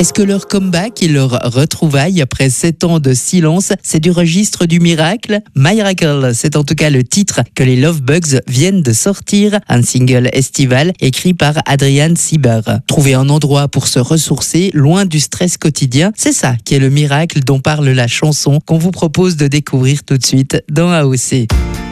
Est-ce que leur comeback et leur retrouvaille après 7 ans de silence, c'est du registre du miracle? Miracle, c'est en tout cas le titre que les Lovebugs viennent de sortir, un single estival écrit par Adrian Sieber. Trouver un endroit pour se ressourcer, loin du stress quotidien, c'est ça qui est le miracle dont parle la chanson qu'on vous propose de découvrir tout de suite dans AOC.